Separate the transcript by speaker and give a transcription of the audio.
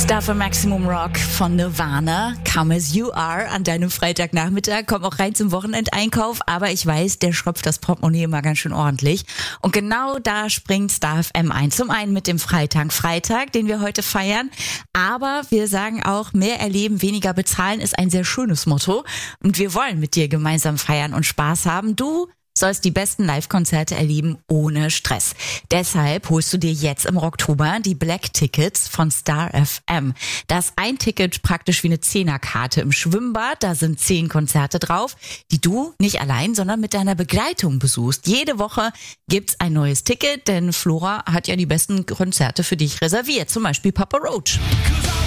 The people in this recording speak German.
Speaker 1: Dafür Maximum Rock von Nirvana, Come As You Are, an deinem Freitagnachmittag. Komm auch rein zum Wochenendeinkauf, aber ich weiß, der schröpft das Portemonnaie immer ganz schön ordentlich. Und genau da springt Star FM ein. Zum einen mit dem Freitag, den wir heute feiern, aber wir sagen auch, mehr erleben, weniger bezahlen ist ein sehr schönes Motto. Und wir wollen mit dir gemeinsam feiern und Spaß haben. Du sollst die besten Live-Konzerte erleben ohne Stress. Deshalb holst du dir jetzt im Rocktober die Black-Tickets von Star FM. Da ist ein Ticket praktisch wie eine Zehnerkarte im Schwimmbad. Da sind 10 Konzerte drauf, die du nicht allein, sondern mit deiner Begleitung besuchst. Jede Woche gibt's ein neues Ticket, denn Flora hat ja die besten Konzerte für dich reserviert. Zum Beispiel Papa Roach.